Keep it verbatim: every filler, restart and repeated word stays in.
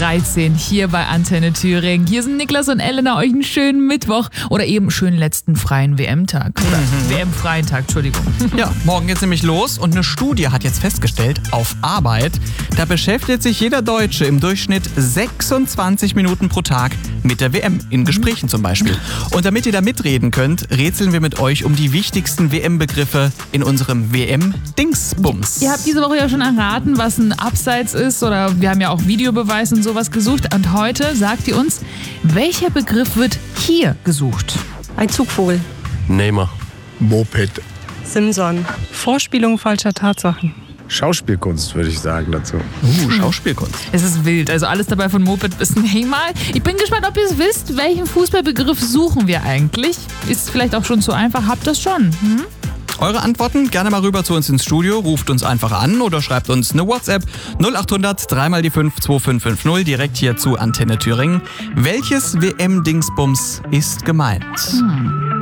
dreizehn hier bei Antenne Thüringen. Hier sind Niklas und Elena, euch einen schönen Mittwoch oder eben schönen letzten freien W M-Tag. Oder mhm. W M-freien Tag, Entschuldigung. Ja, morgen geht's nämlich los und eine Studie hat jetzt festgestellt, auf Arbeit, da beschäftigt sich jeder Deutsche im Durchschnitt sechsundzwanzig Minuten pro Tag mit der W M, in Gesprächen zum Beispiel. Und damit ihr da mitreden könnt, rätseln wir mit euch um die wichtigsten W M-Begriffe in unserem W M-Dingsbums. Ihr habt diese Woche ja schon erraten, was ein Abseits ist, oder wir haben ja auch Videobeweis und sowas gesucht. Und heute sagt ihr uns, welcher Begriff wird hier gesucht? Ein Zugvogel. Neymar. Moped. Simson. Vorspielung falscher Tatsachen. Schauspielkunst, würde ich sagen dazu. Uh, Schauspielkunst. Es ist wild, also alles dabei von Moped bis Neymar. Ich bin gespannt, ob ihr es wisst, welchen Fußballbegriff suchen wir eigentlich? Ist vielleicht auch schon zu einfach, habt das schon? Hm? Eure Antworten gerne mal rüber zu uns ins Studio, ruft uns einfach an oder schreibt uns eine WhatsApp null acht hundert drei mal die fünf zwei fünf fünf null direkt hier zu Antenne Thüringen. Welches W M-Dingsbums ist gemeint? Hm.